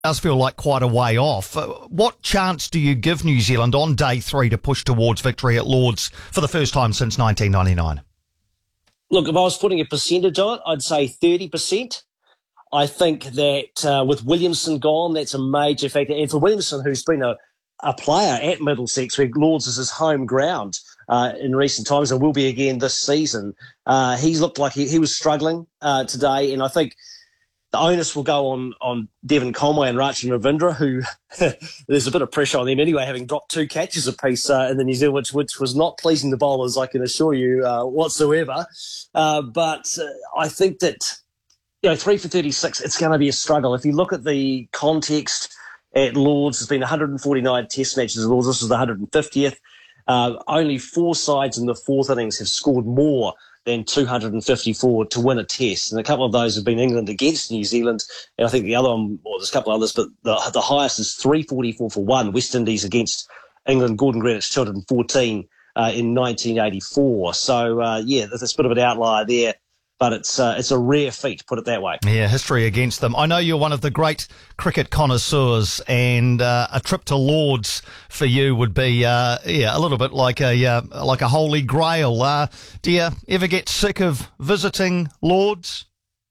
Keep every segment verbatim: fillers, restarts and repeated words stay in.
does feel like quite a way off. Uh, what chance do you give New Zealand on day three to push towards victory at Lord's for the first time since nineteen ninety-nine? Look, if I was putting a percentage on it, I'd say thirty percent. I think that uh, with Williamson gone, that's a major factor. And for Williamson, who's been a, a player at Middlesex, where Lord's is his home ground uh, in recent times and will be again this season, uh, he's looked like he, he was struggling uh, today. And I think the onus will go on on Devon Conway and Rachin Ravindra, who there's a bit of pressure on them anyway, having dropped two catches apiece uh, in the New Zealand, which, which was not pleasing the bowlers, I can assure you, uh, whatsoever. Uh, but uh, I think that, you know, three for thirty-six, it's going to be a struggle. If you look at the context at Lord's, there's been one hundred forty-nine test matches at Lord's. This is the one hundred fiftieth. Uh, only four sides in the fourth innings have scored more than two hundred fifty-four to win a test. And a couple of those have been England against New Zealand. And I think the other one, well, there's a couple of others, but the, the highest is three forty-four for one, West Indies against England, Gordon Greenwich two hundred fourteen uh, in nineteen eighty-four. So, uh, yeah, there's a bit of an outlier there. But it's uh, it's a rare feat, put it that way. Yeah, history against them. I know you're one of the great cricket connoisseurs, and uh, a trip to Lord's for you would be uh, yeah a little bit like a uh, like a holy grail. Uh, do you ever get sick of visiting Lord's?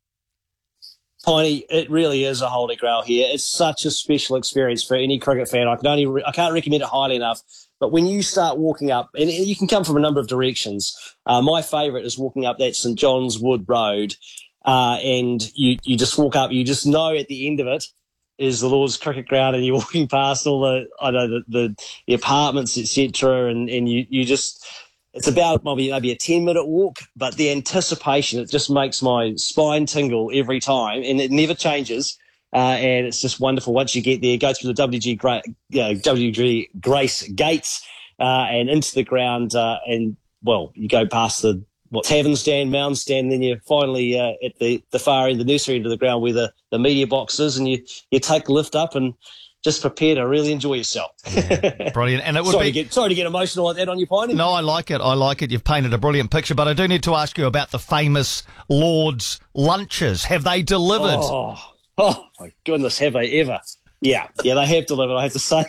Piney, it really is a holy grail here. It's such a special experience for any cricket fan. I can only re- I can't recommend it highly enough. But when you start walking up, and you can come from a number of directions, uh, my favourite is walking up that St John's Wood Road, uh, and you, you just walk up, you just know at the end of it is the Lord's Cricket Ground, and you're walking past all the, I know, the, the, the apartments, et cetera, and, and you, you just, it's about maybe, maybe a ten-minute walk, but the anticipation, it just makes my spine tingle every time, and it never changes. Uh, and it's just wonderful once you get there, go through the W G, Gra- you know, W G Grace gates uh, and into the ground, uh, and, well, you go past the what tavern stand, mound stand, and then you're finally uh, at the, the far end, the nursery end of the ground where the, the media box is, and you, you take the lift up and just prepare to really enjoy yourself. Yeah, brilliant. And it would sorry be to get, sorry to get emotional like that on your Piney. No, I like it. I like it. You've painted a brilliant picture, but I do need to ask you about the famous Lord's lunches. Have they delivered? Oh. Oh, my goodness, have they ever? Yeah, yeah, they have delivered, I have to say.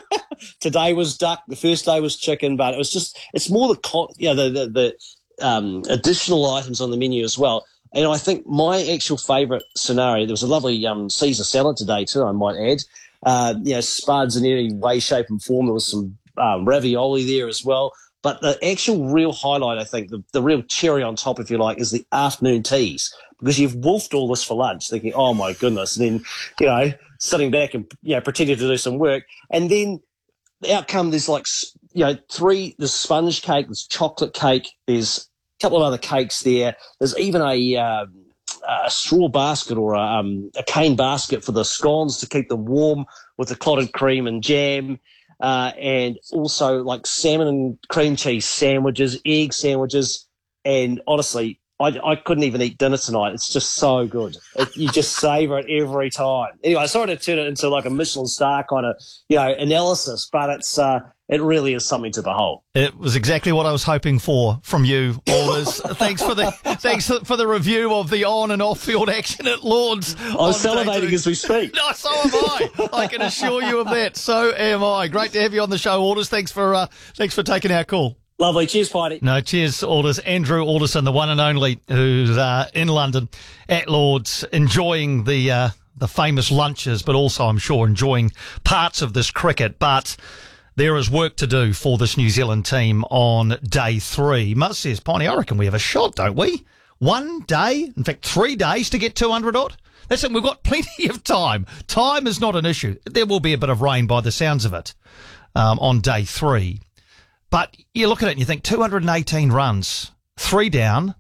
Today was duck, the first day was chicken, but it was just, it's more the, con- you know, the, the, the um, additional items on the menu as well. And I think my actual favourite scenario, there was a lovely um, Caesar salad today too, I might add. Uh, you know, spuds in any way, shape and form. There was some um, ravioli there as well. But the actual real highlight, I think, the, the real cherry on top, if you like, is the afternoon teas. Because you've wolfed all this for lunch, thinking, oh, my goodness. And then, you know, sitting back and, you know, pretending to do some work. And then the outcome, there's like, you know, three, there's sponge cake, there's chocolate cake, there's a couple of other cakes there. There's even a, uh, a straw basket or a, um, a cane basket for the scones to keep them warm with the clotted cream and jam. Uh, and also like salmon and cream cheese sandwiches, egg sandwiches. And honestly, I, I couldn't even eat dinner tonight. It's just so good. It, you just savour it every time. Anyway, sorry to turn it into like a Michelin star kind of, you know, analysis, but it's uh, it really is something to behold. It was exactly what I was hoping for from you, Alders. thanks for the thanks for the review of the on and off field action at Lord's. I'm salivating as we speak. No, so am I. I can assure you of that. So am I. Great to have you on the show, Alders. Thanks for uh, thanks for taking our call. Lovely. Cheers, Piney. No, cheers, Alders. Andrew Alderson, the one and only, who's uh, in London at Lord's, enjoying the uh, the famous lunches, but also, I'm sure, enjoying parts of this cricket. But there is work to do for this New Zealand team on day three. Muzz says, Piney, I reckon we have a shot, don't we? One day, in fact, three days to get two hundred odd. That's it. We've got plenty of time. Time is not an issue. There will be a bit of rain by the sounds of it um, on day three. But you look at it and you think two hundred eighteen runs, three down.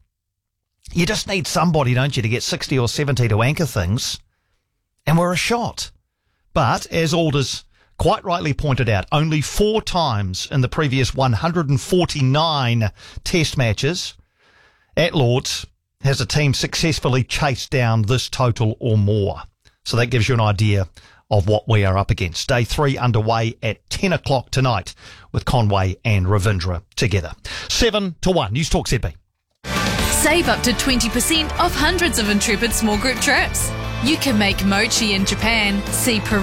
You just need somebody, don't you, to get sixty or seventy to anchor things. And we're a shot. But as Alders quite rightly pointed out, only four times in the previous one hundred forty-nine test matches at Lord's has a team successfully chased down this total or more. So that gives you an idea of what we are up against. Day three underway at ten o'clock tonight with Conway and Ravindra together. Seven to one. News Talk Z B. Save up to twenty percent off hundreds of Intrepid small group trips. You can make mochi in Japan. See